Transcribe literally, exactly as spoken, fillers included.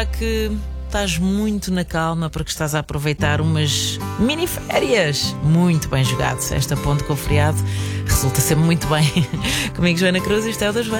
que estás muito na calma porque estás a aproveitar umas mini férias. Muito bem jogado. Esta ponte com o feriado resulta sempre muito bem. Comigo, Joana Cruz, isto é o das Joana.